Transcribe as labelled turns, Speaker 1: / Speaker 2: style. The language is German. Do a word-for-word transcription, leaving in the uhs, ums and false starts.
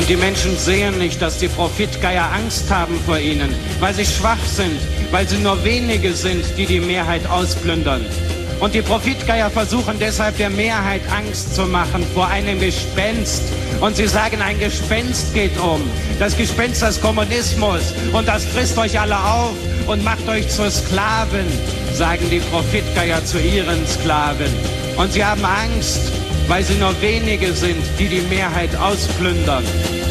Speaker 1: Und die Menschen sehen nicht, dass die Profitgeier Angst haben vor ihnen, weil sie schwach sind, weil sie nur wenige sind, die die Mehrheit ausplündern. Und die Profitgeier versuchen deshalb der Mehrheit Angst zu machen vor einem Gespenst. Und sie sagen, ein Gespenst geht um. Das Gespenst des Kommunismus. Und das frisst euch alle auf und macht euch zu Sklaven, sagen die Profitgeier zu ihren Sklaven. Und sie haben Angst, weil sie nur wenige sind, die die Mehrheit ausplündern.